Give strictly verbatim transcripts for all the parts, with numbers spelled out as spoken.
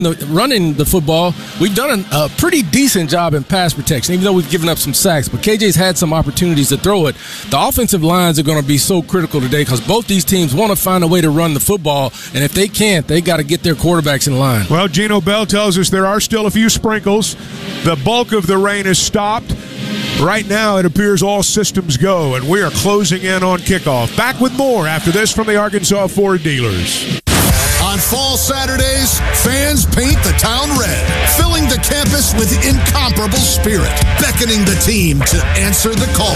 running the football, we've done a pretty decent job in pass protection, even though we've given up some sacks. But K J's had some opportunities to throw it. The offensive lines are going to be so critical today because both these teams want to find a way to run the football, and if they can't, they got to get their quarterbacks in line. Well, Gino Bell tells us there are still a few sprinkles. The bulk of the rain has stopped. Right now, it appears all systems go, and we are closing in on kickoff. Back with more after this from the Arkansas Ford dealers. On fall Saturdays, fans paint the town red, filling the campus with incomparable spirit, beckoning the team to answer the call.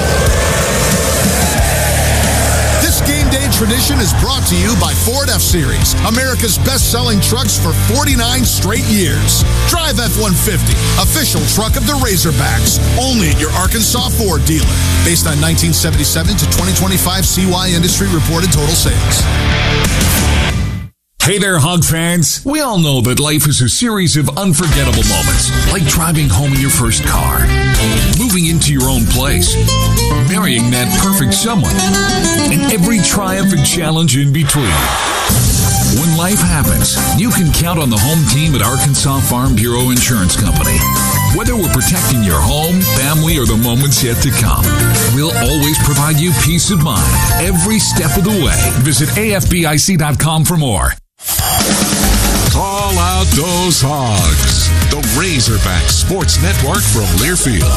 This game day tradition is brought to you by Ford F-Series, America's best-selling trucks for forty-nine straight years. Drive F one fifty, official truck of the Razorbacks, only at your Arkansas Ford dealer. Based on nineteen seventy-seven to twenty twenty-five C Y industry reported total sales. Hey there, Hog fans. We all know that life is a series of unforgettable moments, like driving home in your first car, moving into your own place, marrying that perfect someone, and every triumph and challenge in between. When life happens, you can count on the home team at Arkansas Farm Bureau Insurance Company. Whether we're protecting your home, family, or the moments yet to come, we'll always provide you peace of mind every step of the way. Visit A F B I C dot com for more. Call out those Hogs. The Razorback Sports Network from Learfield.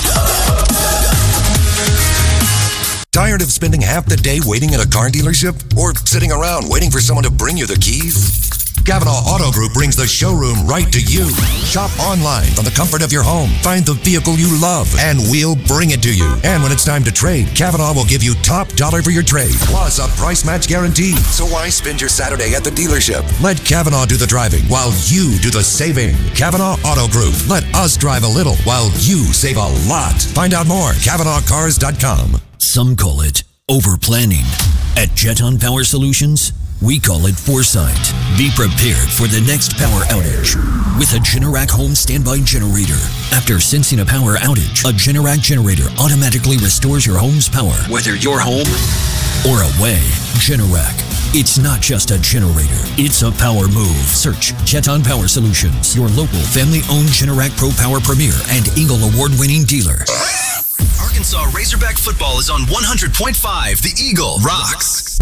Tired of spending half the day waiting at a car dealership? Or sitting around waiting for someone to bring you the keys? Cavanaugh Auto Group brings the showroom right to you. Shop online from the comfort of your home. Find the vehicle you love, and we'll bring it to you. And when it's time to trade, Cavanaugh will give you top dollar for your trade, plus a price match guarantee. So why spend your Saturday at the dealership? Let Cavanaugh do the driving while you do the saving. Cavanaugh Auto Group. Let us drive a little while you save a lot. Find out more. Cavanaugh Cars dot com. Some call it over-planning. At Jeton Power Solutions, we call it foresight. Be prepared for the next power outage with a Generac home standby generator. After sensing a power outage, a Generac generator automatically restores your home's power, whether you're home or away. Generac. It's not just a generator, it's a power move. Search Jeton Power Solutions, your local family-owned Generac Pro Power Premier and Eagle Award-winning dealer. Arkansas Razorback football is on one hundred point five. The Eagle rocks.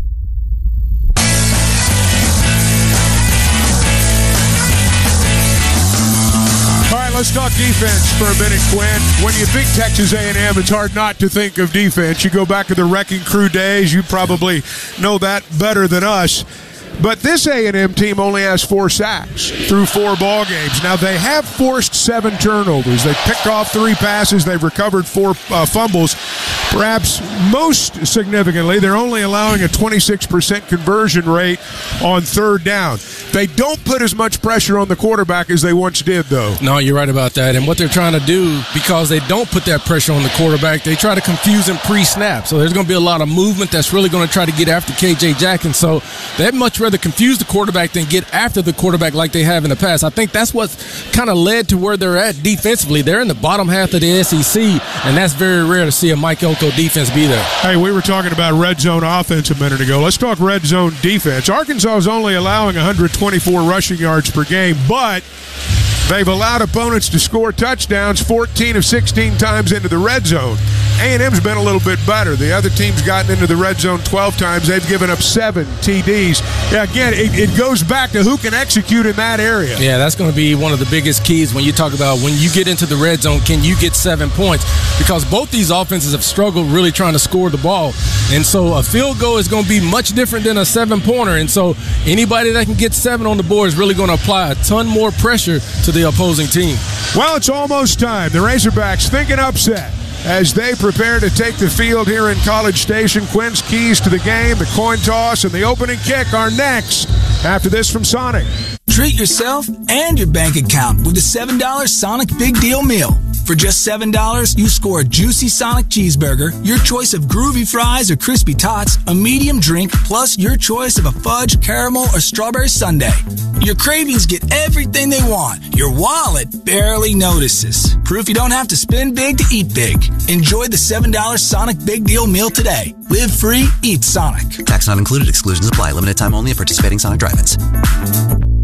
All right, let's talk defense for a minute, Quinn. When you think Texas A and M, it's hard not to think of defense. You go back to the Wrecking Crew days, you probably know that better than us. But this A and M team only has four sacks through four ball games. Now, they have forced seven turnovers. They've picked off three passes. They've recovered four uh, fumbles. Perhaps most significantly, they're only allowing a twenty-six percent conversion rate on third down. They don't put as much pressure on the quarterback as they once did, though. No, you're right about that. And what they're trying to do, because they don't put that pressure on the quarterback, they try to confuse him pre-snap. So there's going to be a lot of movement that's really going to try to get after K J Jackson. So they'd much rather confuse the quarterback than get after the quarterback like they have in the past. I think that's what's kind of led to where they're at defensively. They're in the bottom half of the S E C, and that's very rare to see a Mike Elko defense be there. Hey, we were talking about red zone offense a minute ago. Let's talk red zone defense. Arkansas is only allowing one hundred twenty-four rushing yards per game, but they've allowed opponents to score touchdowns fourteen of sixteen times into the red zone. A and M's been a little bit better. The other team's gotten into the red zone twelve times. They've given up seven T Ds. Yeah, again, it, it goes back to who can execute in that area. Yeah, that's going to be one of the biggest keys when you talk about when you get into the red zone, can you get seven points? Because both these offenses have struggled really trying to score the ball. And so a field goal is going to be much different than a seven-pointer. And so anybody that can get seven on the board is really going to apply a ton more pressure to the opposing team. Well, it's almost time. The Razorbacks thinking upset as they prepare to take the field here in College Station. Quinn's keys to the game, the coin toss, and the opening kick are next after this from Sonic. Treat yourself and your bank account with the seven dollar Sonic Big Deal Meal. For just seven dollars, you score a juicy Sonic cheeseburger, your choice of groovy fries or crispy tots, a medium drink, plus your choice of a fudge, caramel, or strawberry sundae. Your cravings get everything they want. Your wallet barely notices. Proof you don't have to spend big to eat big. Enjoy the seven dollar Sonic Big Deal Meal today. Live free, eat Sonic. Tax not included. Exclusions apply. Limited time only at participating Sonic drive-ins.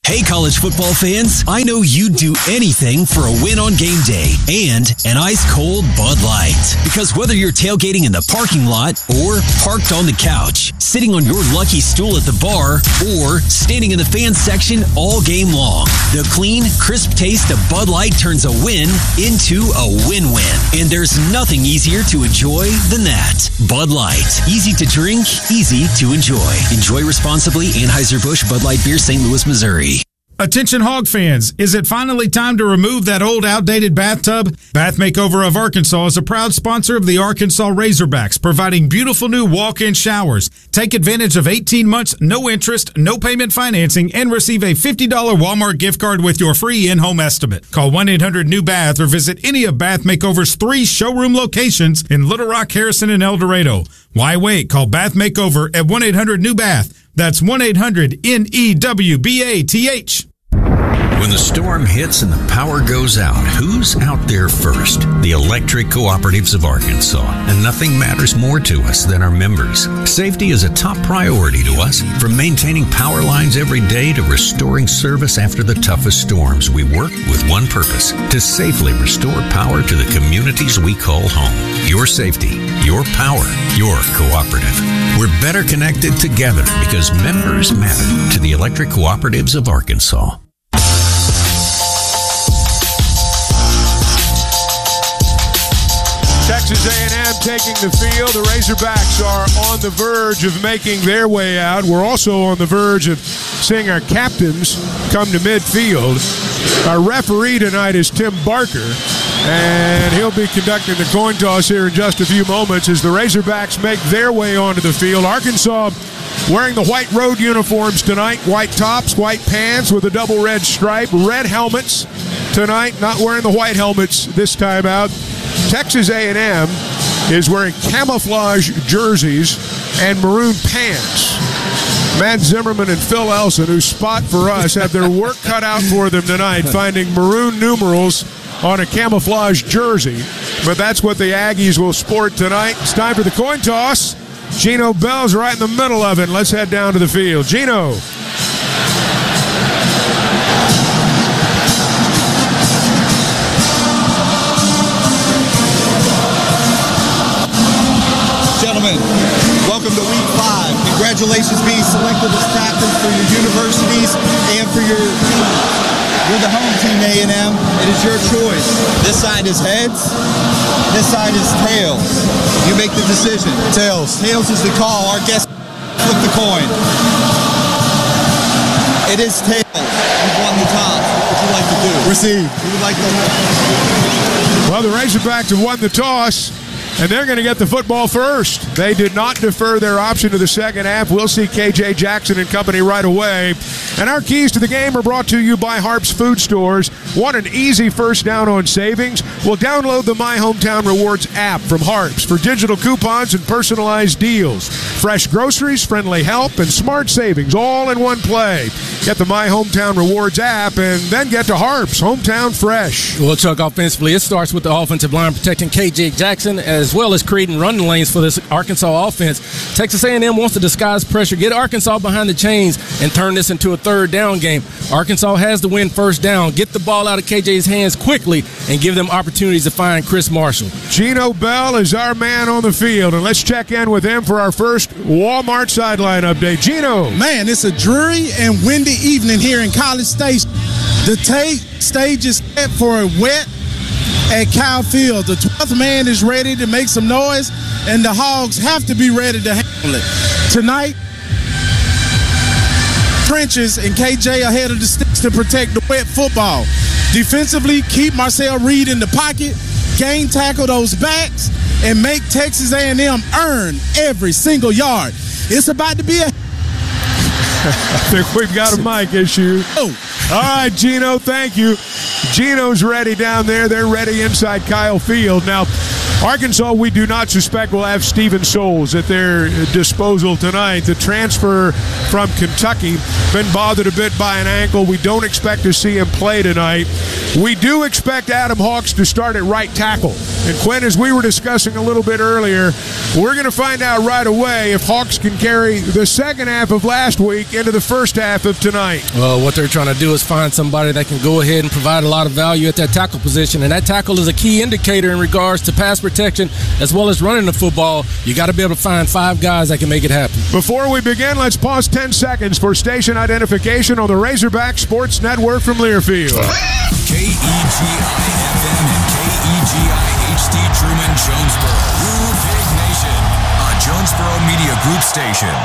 Hey, college football fans, I know you'd do anything for a win on game day and an ice-cold Bud Light. Because whether you're tailgating in the parking lot or parked on the couch, sitting on your lucky stool at the bar, or standing in the fan section all game long, the clean, crisp taste of Bud Light turns a win into a win-win. And there's nothing easier to enjoy than that. Bud Light. Easy to drink, easy to enjoy. Enjoy responsibly. Anheuser-Busch Bud Light Beer, Saint Louis, Missouri. Attention Hog fans, is it finally time to remove that old outdated bathtub? Bath Makeover of Arkansas is a proud sponsor of the Arkansas Razorbacks, providing beautiful new walk-in showers. Take advantage of eighteen months, no interest, no payment financing, and receive a fifty dollars Walmart gift card with your free in-home estimate. Call one eight hundred new bath or visit any of Bath Makeover's three showroom locations in Little Rock, Harrison, and El Dorado. Why wait? Call Bath Makeover at one eight hundred new bath. That's one eight hundred N E W B A T H. When the storm hits and the power goes out, who's out there first? The Electric Cooperatives of Arkansas. And nothing matters more to us than our members. Safety is a top priority to us. From maintaining power lines every day to restoring service after the toughest storms, we work with one purpose: to safely restore power to the communities we call home. Your safety, your power, your cooperative. We're better connected together because members matter to the Electric Cooperatives of Arkansas. Texas A and M taking the field. The Razorbacks are on the verge of making their way out. We're also on the verge of seeing our captains come to midfield. Our referee tonight is Tim Barker, and he'll be conducting the coin toss here in just a few moments as the Razorbacks make their way onto the field. Arkansas wearing the white road uniforms tonight, white tops, white pants with a double red stripe, red helmets tonight, not wearing the white helmets this time out. Texas A and M is wearing camouflage jerseys and maroon pants. Matt Zimmerman and Phil Elson, who spot for us, have their work cut out for them tonight, finding maroon numerals on a camouflage jersey. But that's what the Aggies will sport tonight. It's time for the coin toss. Gino Bell's right in the middle of it. Let's head down to the field. Gino. Welcome to week five. Congratulations being selected as captains for your universities and for your teams. You're the home team, A and M. It is your choice. This side is heads. This side is tails. You make the decision. Tails. Tails is the call. Our guest flip the coin. It is tails. You've won the toss. What would you like to do? Receive. You would like to... Well, the Razorbacks have won the toss, and they're going to get the football first. They did not defer their option to the second half. We'll see K J Jackson and company right away. And our keys to the game are brought to you by Harps Food Stores. Want an easy first down on savings? Well, download the My Hometown Rewards app from Harps for digital coupons and personalized deals. Fresh groceries, friendly help, and smart savings all in one play. Get the My Hometown Rewards app and then get to Harps, hometown fresh. Well, Chuck, offensively, it starts with the offensive line protecting K J Jackson as well as creating running lanes for this Arkansas offense. Texas A and M wants to disguise pressure, get Arkansas behind the chains, and turn this into a third down game. Arkansas has to win first down, get the ball out of K J's hands quickly, and give them opportunities to find Chris Marshall. Gino Bell is our man on the field, and let's check in with him for our first Walmart sideline update. Gino. Man, it's a dreary and windy evening here in College Station. The tape stage is set for a wet at Kyle Field. The twelfth man is ready to make some noise, and the Hogs have to be ready to handle it. Tonight, trenches and K J ahead of the sticks to protect the wet football. Defensively, keep Marcel Reed in the pocket, gain tackle those backs, and make Texas A and M earn every single yard. It's about to be a... I think we've got a mic issue. Oh. All right, Gino, thank you. Gino's ready down there. They're ready inside Kyle Field. Now, Arkansas, we do not suspect will have Steven Souls at their disposal tonight. The transfer from Kentucky, been bothered a bit by an ankle. We don't expect to see him play tonight. We do expect Adam Hawks to start at right tackle. And Quinn, as we were discussing a little bit earlier, we're going to find out right away if Hawks can carry the second half of last week into the first half of tonight. Well, what they're trying to do is find somebody that can go ahead and provide a lot of value at that tackle position, and that tackle is a key indicator in regards to pass protection as well as running the football. You got to be able to find five guys that can make it happen. Before we begin, let's pause ten seconds for station identification on the Razorback Sports Network from Learfield. K E G I F M and K E G I H D Truman, Jonesboro. Blue Pig Nation, a Jonesboro Media Group station.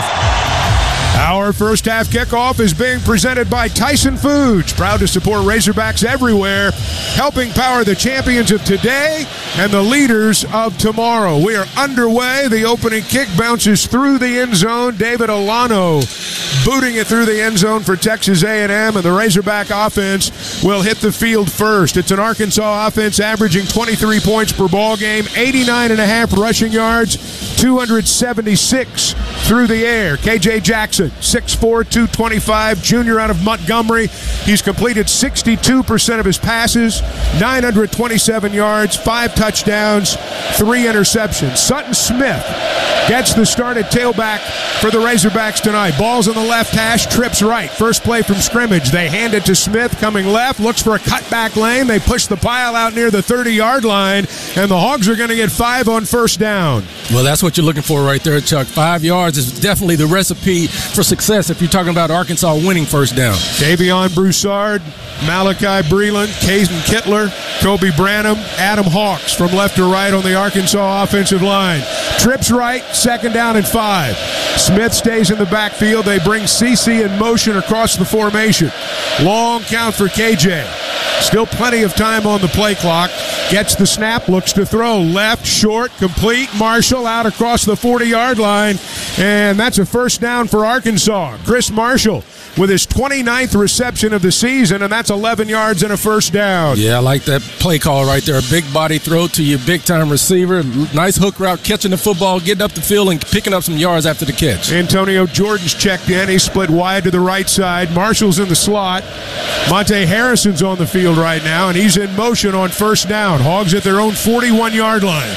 Our first half kickoff is being presented by Tyson Foods, proud to support Razorbacks everywhere, helping power the champions of today and the leaders of tomorrow. We are underway. The opening kick bounces through the end zone. David Alano booting it through the end zone for Texas A and M, and the Razorback offense will hit the field first. It's an Arkansas offense averaging twenty-three points per ball game, eighty-nine and a half rushing yards, two hundred seventy-six through the air. K J Jackson, six four, two twenty-five, junior out of Montgomery. He's completed sixty-two percent of his passes, nine hundred twenty-seven yards, five touchdowns, three interceptions. Sutton Smith gets the start at tailback for the Razorbacks tonight. Ball's on the left hash, trips right. First play from scrimmage. They hand it to Smith, coming left, looks for a cutback lane. They push the pile out near the thirty-yard line, and the Hogs are going to get five on first down. Well, that's what you're looking for right there, Chuck. Five yards is definitely the recipe for success if you're talking about Arkansas winning first down. Davion Broussard, Malachi Breland, Caden Kittler, Kobe Branham, Adam Hawks from left to right on the Arkansas offensive line. Trips right, second down and five. Smith stays in the backfield. They bring Cece in motion across the formation. Long count for K J. Still plenty of time on the play clock. Gets the snap, looks to throw. Left, short, complete. Marshall out across the forty-yard line. And that's a first down for Arkansas. Chris Marshall with his twenty-ninth reception of the season, and that's eleven yards and a first down. Yeah, I like that play call right there. A big body throw to your big-time receiver. Nice hook route, catching the football, getting up the field, and picking up some yards after the catch. Antonio Jordan's checked in. He's split wide to the right side. Marshall's in the slot. Monte Harrison's on the field right now, and he's in motion on first down. Hogs at their own forty-one-yard line.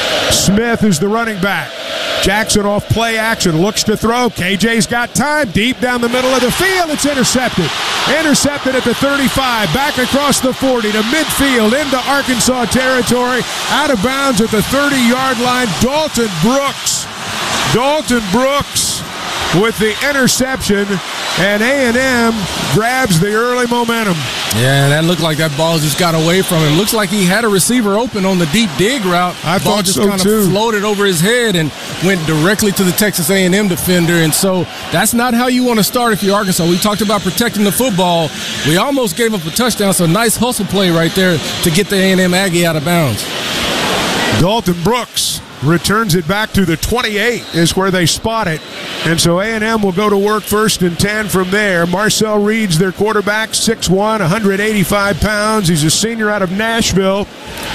Smith is the running back. Jackson off play action, looks to throw. K J's got time, deep down the middle of the field. It's intercepted. Intercepted at the thirty-five, back across the forty to midfield into Arkansas territory. Out of bounds at the thirty-yard line. Dalton Brooks. Dalton Brooks with the interception, and A and M grabs the early momentum. Yeah, that looked like that ball just got away from him. Looks like he had a receiver open on the deep dig route. I ball thought just so kind of too. floated over his head and went directly to the Texas A and M defender. And so that's not how you want to start if you're Arkansas. We talked about protecting the football. We almost gave up a touchdown, so nice hustle play right there to get the A and M Aggie out of bounds. Dalton Brooks returns it back to the twenty-eight is where they spot it. And so A and M will go to work first and ten from there. Marcel Reed's their quarterback, six one, one hundred eighty-five pounds. He's a senior out of Nashville.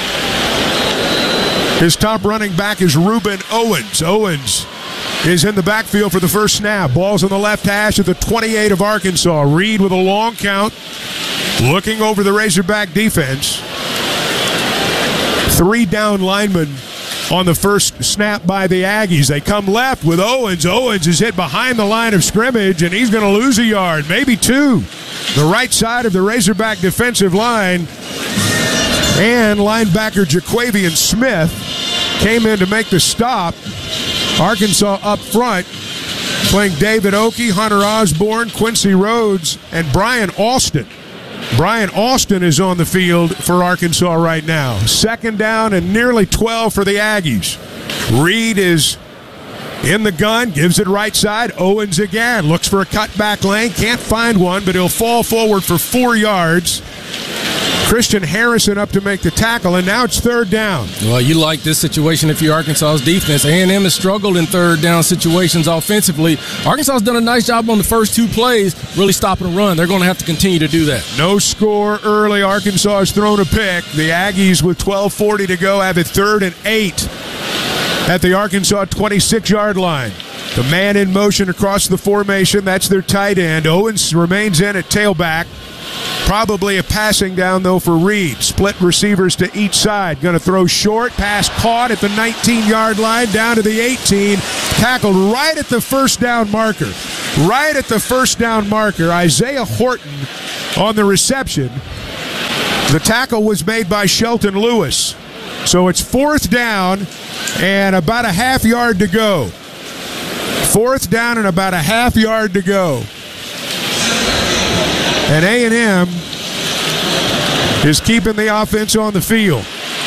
His top running back is Reuben Owens. Owens is in the backfield for the first snap. Ball's on the left hash at the twenty-eight of Arkansas. Reed with a long count, looking over the Razorback defense. Three down linemen on the first snap by the Aggies. They come left with Owens. Owens is hit behind the line of scrimmage, and he's going to lose a yard, maybe two. The right side of the Razorback defensive line, and linebacker Jaquavian Smith came in to make the stop. Arkansas up front, playing David Oakey, Hunter Osborne, Quincy Rhodes, and Brian Alston. Brian Austin is on the field for Arkansas right now. Second down and nearly twelve for the Aggies. Reed is in the gun, gives it right side. Owens again, looks for a cutback lane, can't find one, but he'll fall forward for four yards. Christian Harrison up to make the tackle, and now it's third down. Well, you like this situation if you're Arkansas's defense. A and M has struggled in third down situations offensively. Arkansas's done a nice job on the first two plays, really stopping the run. They're going to have to continue to do that. No score early. Arkansas has thrown a pick. The Aggies with twelve forty to go have it third and eight at the Arkansas twenty-six-yard line. The man in motion across the formation. That's their tight end. Owens remains in at tailback. Probably a passing down, though, for Reed. Split receivers to each side. Going to throw short. Pass caught at the nineteen-yard line, down to the eighteen. Tackled right at the first down marker. Right at the first down marker. Isaiah Horton on the reception. The tackle was made by Shelton Lewis. So it's fourth down and about a half yard to go. Fourth down and about a half yard to go. And A and M is keeping the offense on the field.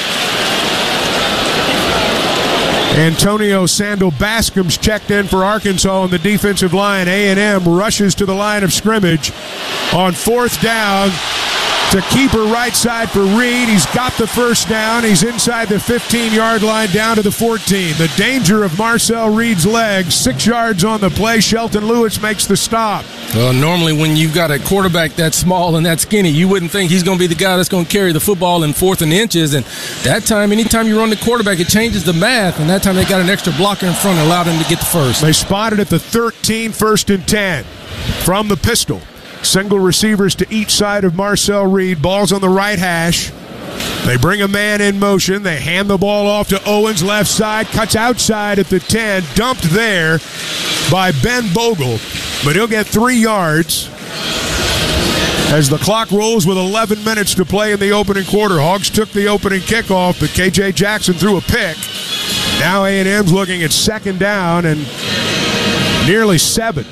Antonio Sandal-Bascom's checked in for Arkansas on the defensive line. A and M rushes to the line of scrimmage on fourth down to keeper right side for Reed. He's got the first down. He's inside the fifteen-yard line down to the fourteen. The danger of Marcel Reed's legs. Six yards on the play. Shelton Lewis makes the stop. Well, normally when you've got a quarterback that small and that skinny, you wouldn't think he's going to be the guy that's going to carry the football in fourth and inches. And that time, anytime you run the quarterback, it changes the math. And that time they got an extra blocker in front and allowed him to get the first. They spotted at the thirteen, first and ten from the pistol. Single receivers to each side of Marcel Reed. Ball's on the right hash. They bring a man in motion. They hand the ball off to Owens, left side. Cuts outside at the ten. Dumped there by Ben Bogle. But he'll get three yards as the clock rolls with eleven minutes to play in the opening quarter. Hogs took the opening kickoff, but K J Jackson threw a pick. Now A and M's looking at second down and nearly seven.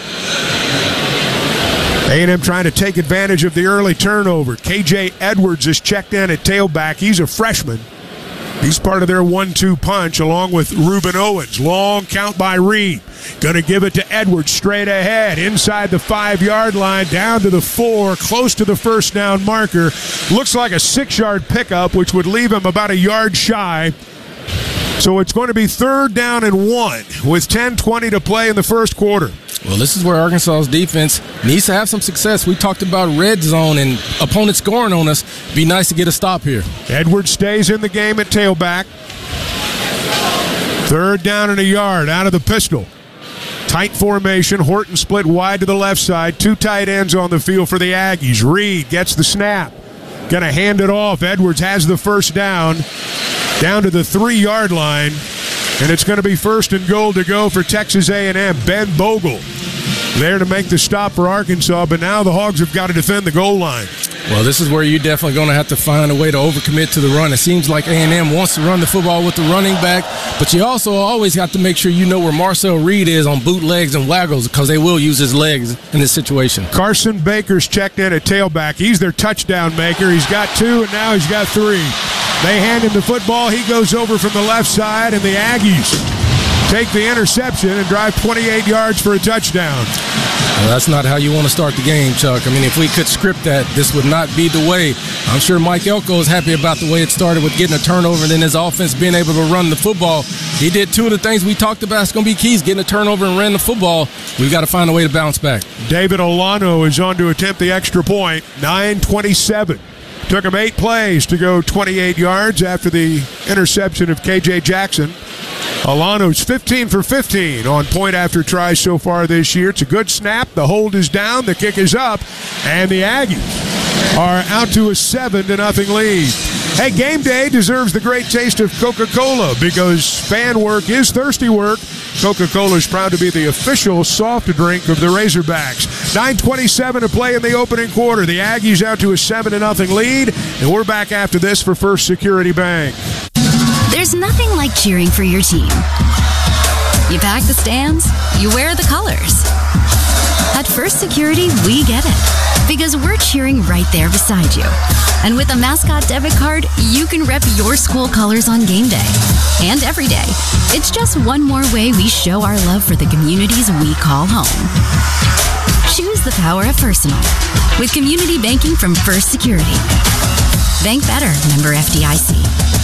A and M trying to take advantage of the early turnover. K J Edwards is checked in at tailback. He's a freshman. He's part of their one two punch along with Reuben Owens. Long count by Reed. Going to give it to Edwards straight ahead. Inside the five-yard line, down to the four, close to the first down marker. Looks like a six-yard pickup, which would leave him about a yard shy. So it's going to be third down and one with ten twenty to play in the first quarter. Well, this is where Arkansas's defense needs to have some success. We talked about red zone and opponents scoring on us. Be nice to get a stop here. Edwards stays in the game at tailback. Third down and a yard out of the pistol. Tight formation. Horton split wide to the left side. Two tight ends on the field for the Aggies. Reed gets the snap. Going to hand it off. Edwards has the first down. Down to the three-yard line. And it's going to be first and goal to go for Texas A and M. Ben Bogle there to make the stop for Arkansas, but now the Hogs have got to defend the goal line. Well, this is where you're definitely going to have to find a way to overcommit to the run. It seems like A and M wants to run the football with the running back, but you also always have to make sure you know where Marcel Reed is on bootlegs and waggles because they will use his legs in this situation. Carson Baker's checked in at tailback. He's their touchdown maker. He's got two, and now he's got three. They hand him the football. He goes over from the left side, and the Aggies take the interception and drive twenty-eight yards for a touchdown. Well, that's not how you want to start the game, Chuck. I mean, if we could script that, this would not be the way. I'm sure Mike Elko is happy about the way it started with getting a turnover and then his offense being able to run the football. He did two of the things we talked about. It's going to be keys, getting a turnover and ran the football. We've got to find a way to bounce back. David Olano is on to attempt the extra point. nine twenty-seven. Took him eight plays to go twenty-eight yards after the interception of K J Jackson. Olano's fifteen for fifteen on point after tries so far this year. It's a good snap. The hold is down. The kick is up. And the Aggies are out to a seven to nothing lead. Hey, game day deserves the great taste of Coca-Cola because fan work is thirsty work. Coca-Cola is proud to be the official soft drink of the Razorbacks. nine twenty-seven to play in the opening quarter. The Aggies out to a seven to nothing lead. And we're back after this for First Security Bank. There's nothing like cheering for your team. You pack the stands, you wear the colors. At First Security, we get it. Because we're cheering right there beside you. And with a Mascot debit card, you can rep your school colors on game day. And every day. It's just one more way we show our love for the communities we call home. Choose the power of personal. With community banking from First Security. Bank better, member F D I C.